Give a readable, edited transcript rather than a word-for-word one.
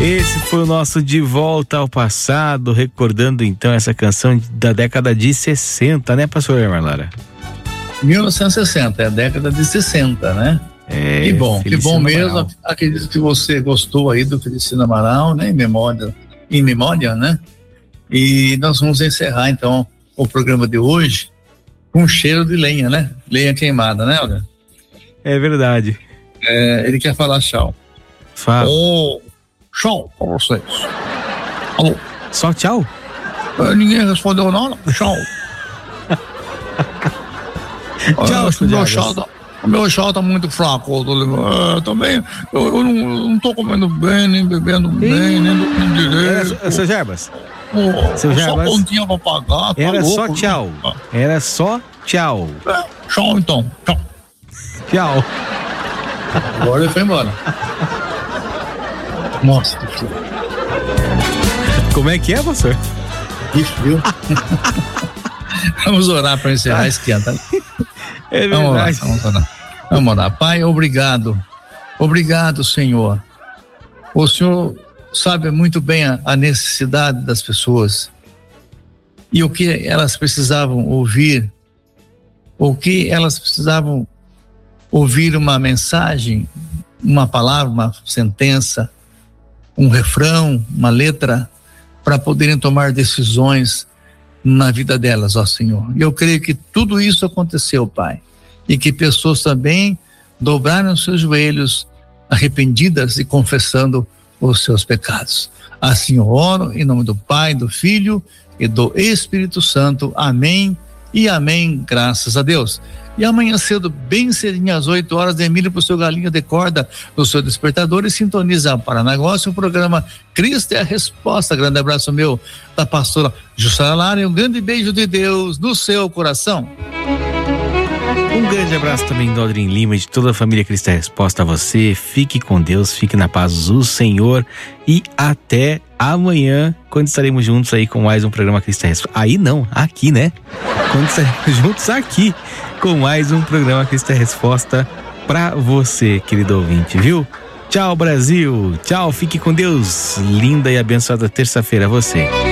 Esse foi o nosso De Volta ao Passado, recordando então essa canção da década de 60, né, pastor Marlara? 1960, é a década de 60, né? Que bom mesmo. Acredito que você gostou aí do Feliciano Amaral, né? Em memória, né? E nós vamos encerrar então o programa de hoje com cheiro de lenha, né? Lenha queimada, né, Olga? É verdade. Ele quer falar tchau. Fala. Tchau pra vocês. Alô? Só tchau? Ninguém respondeu nada. Tchau. Tchau, o meu chá tá muito fraco, também eu não tô comendo bem, nem bebendo bem, nem dormindo direito. Seu Jarbas, só pontinha pra pagar, era louco, só tchau, né? Era só tchau. Tchau então, tchau. Agora ele foi embora. Nossa, que frio. Como é que é, pastor? Que frio. Vamos orar para encerrar esse esquenta. É verdade. Vamos orar. Pai, obrigado. Obrigado, Senhor. O Senhor sabe muito bem a necessidade das pessoas e o que elas precisavam ouvir, ouvir uma mensagem, uma palavra, uma sentença, um refrão, uma letra, para poderem tomar decisões na vida delas, ó Senhor. E eu creio que tudo isso aconteceu, Pai, e que pessoas também dobraram seus joelhos arrependidas e confessando os seus pecados. Assim eu oro em nome do Pai, do Filho e do Espírito Santo. Amém e amém, graças a Deus. E amanhã cedo, bem cedinho, às 8 horas, Emílio pro seu galinho de corda no seu despertador e sintoniza para negócio o programa Cristo é a Resposta. Grande abraço meu, da pastora Jussara Lara, e um grande beijo de Deus no seu coração. Um grande abraço também do Aldrin Lima e de toda a família Cristo é a Resposta a você. Fique com Deus, fique na paz do Senhor e até amanhã, quando estaremos juntos aí com mais um programa Cristo é a Resposta. Aí não, aqui, né? Quando estaremos juntos aqui com mais um programa Cristo é a Resposta pra você, querido ouvinte, viu? Tchau, Brasil. Tchau, fique com Deus. Linda e abençoada terça-feira a você.